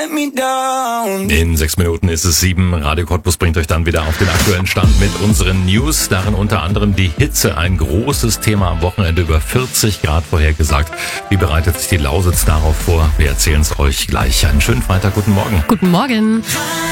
In 6 Minuten ist es 7. Radio Cottbus bringt euch dann wieder auf den aktuellen Stand mit unseren News. Darin unter anderem die Hitze, ein großes Thema am Wochenende, über 40 Grad vorhergesagt. Wie bereitet sich die Lausitz darauf vor? Wir erzählen es euch gleich. Einen schönen Freitag, guten Morgen. Guten Morgen.